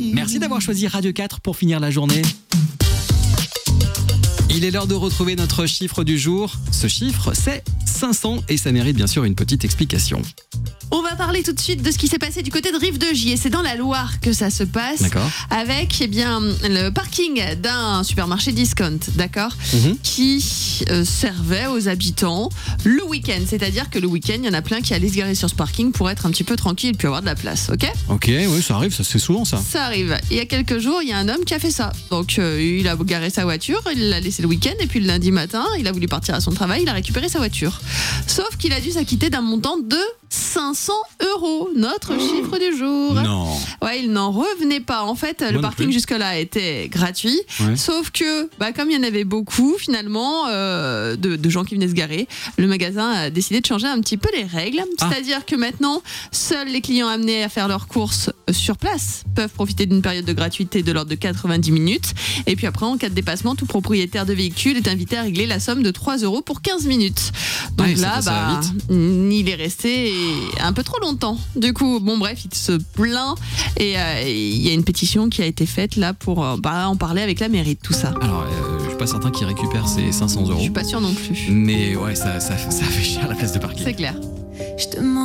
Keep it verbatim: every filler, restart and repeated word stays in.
Merci d'avoir choisi Radio quatre pour finir la journée. Il est l'heure de retrouver notre chiffre du jour. Ce chiffre, c'est cinq cents et ça mérite bien sûr une petite explication. On va parler tout de suite de ce qui s'est passé du côté de Rive-de-Gier. Et c'est dans la Loire que ça se passe. D'accord. Avec eh bien, le parking d'un supermarché discount, d'accord, Mhm. qui euh, servait aux habitants le week-end. C'est-à-dire que le week-end, il y en a plein qui allaient se garer sur ce parking pour être un petit peu tranquille et puis avoir de la place, ok ? Ok, oui, ça arrive, ça c'est souvent ça. Ça arrive. Il y a quelques jours, il y a un homme qui a fait ça. Donc, euh, il a garé sa voiture, il l'a laissé le week-end, et puis le lundi matin, il a voulu partir à son travail, il a récupéré sa voiture. Sauf qu'il a dû s'acquitter d'un montant de cinq cents euros, notre chiffre du jour. Non. Ouais, il n'en revenait pas. En fait, le non parking plus. jusque-là était gratuit. Ouais. Sauf que, bah, comme il y en avait beaucoup, finalement, euh, de, de gens qui venaient se garer, le magasin a décidé de changer un petit peu les règles. Ah. C'est-à-dire que maintenant, seuls les clients amenés à faire leurs courses sur place peuvent profiter d'une période de gratuité de l'ordre de quatre-vingt-dix minutes. Et puis après, en cas de dépassement, tout propriétaire de véhicule est invité à régler la somme de trois euros pour quinze minutes. Donc Ouais, ça là, passe, ça va bah, vite. il est resté un peu trop longtemps. Du coup, bon bref, il se plaint et euh, il y a une pétition qui a été faite là pour euh, bah, en parler avec la mairie de tout ça. Alors, euh, je suis pas certain qu'il récupère ses cinq cents Je euros. suis pas sûre non plus. Mais ouais, ça, ça, ça fait cher la place de parking. C'est clair. Je te demande